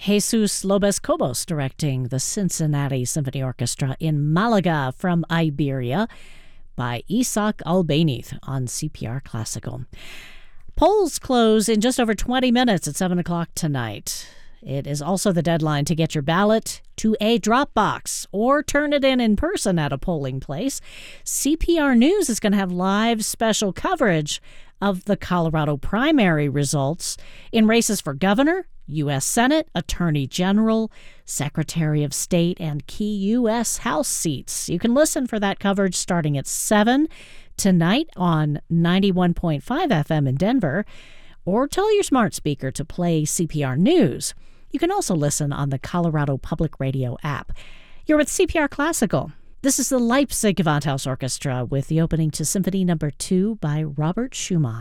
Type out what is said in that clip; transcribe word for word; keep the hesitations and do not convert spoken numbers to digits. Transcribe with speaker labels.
Speaker 1: Jesus Lobos Cobos directing the Cincinnati Symphony Orchestra in Malaga from Iberia by Isaac Albéniz on C P R Classical. Polls close in just over twenty minutes at seven o'clock tonight. It is also the deadline to get your ballot to a drop box or turn it in in person at a polling place. C P R News is going to have live special coverage of the Colorado primary results in races for governor, U S Senate, Attorney General, Secretary of State, and key U S House seats. You can listen for that coverage starting at seven tonight on ninety-one point five F M in Denver, or tell your smart speaker to play C P R News. You can also listen on the Colorado Public Radio app. You're with C P R Classical. This is the Leipzig Gewandhaus Orchestra with the opening to Symphony Number two by Robert Schumann.